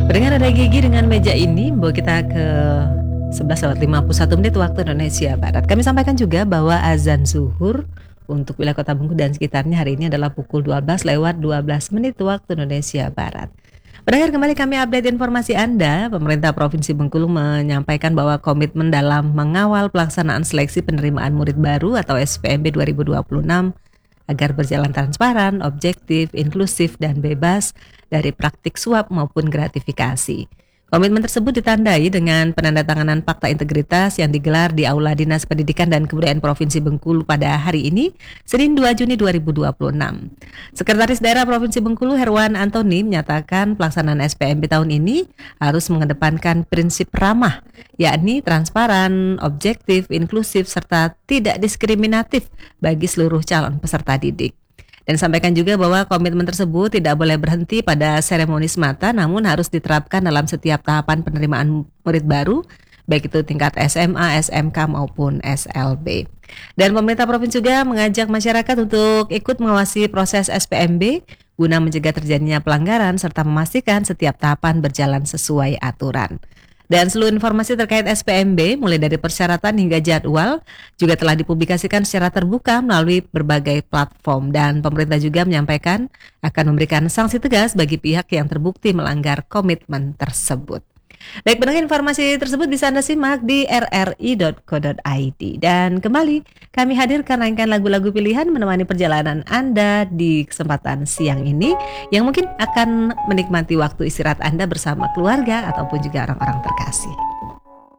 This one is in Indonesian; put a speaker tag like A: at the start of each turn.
A: Pendengar ada Gigi dengan meja ini membawa kita ke 11:51 waktu Indonesia Barat. Kami sampaikan juga bahwa azan zuhur untuk wilayah Kota Bengkulu dan sekitarnya hari ini adalah pukul 12:12 waktu Indonesia Barat. Pendengar, kembali kami update informasi Anda. Pemerintah Provinsi Bengkulu menyampaikan bahwa komitmen dalam mengawal pelaksanaan seleksi penerimaan murid baru atau SPMB 2026 agar berjalan transparan, objektif, inklusif, dan bebas dari praktik suap maupun gratifikasi. Komitmen tersebut ditandai dengan penandatanganan Fakta Integritas yang digelar di Aula Dinas Pendidikan dan Kebudayaan Provinsi Bengkulu pada hari ini, Senin 2 Juni 2026. Sekretaris Daerah Provinsi Bengkulu Herwan Antoni menyatakan pelaksanaan SPMB tahun ini harus mengedepankan prinsip ramah, yakni transparan, objektif, inklusif, serta tidak diskriminatif bagi seluruh calon peserta didik. Dan sampaikan juga bahwa komitmen tersebut tidak boleh berhenti pada seremoni semata, namun harus diterapkan dalam setiap tahapan penerimaan murid baru, baik itu tingkat SMA, SMK maupun SLB. Dan pemerintah provinsi juga mengajak masyarakat untuk ikut mengawasi proses SPMB guna mencegah terjadinya pelanggaran serta memastikan setiap tahapan berjalan sesuai aturan. Dan seluruh informasi terkait SPMB mulai dari persyaratan hingga jadwal juga telah dipublikasikan secara terbuka melalui berbagai platform, dan pemerintah juga menyampaikan akan memberikan sanksi tegas bagi pihak yang terbukti melanggar komitmen tersebut. Baik, pendengar, informasi tersebut bisa Anda simak di rri.co.id. Dan kembali kami hadirkan rangkaian lagu-lagu pilihan menemani perjalanan Anda di kesempatan siang ini yang mungkin akan menikmati waktu istirahat Anda bersama keluarga ataupun juga orang-orang terkasih.